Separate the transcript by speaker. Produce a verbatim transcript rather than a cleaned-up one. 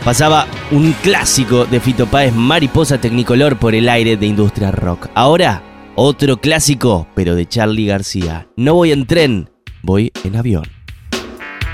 Speaker 1: Pasaba un clásico de Fito Páez, Mariposa Tecnicolor, por el aire de Industria Rock. Ahora, otro clásico, pero de Charly García. No voy en tren, voy en avión.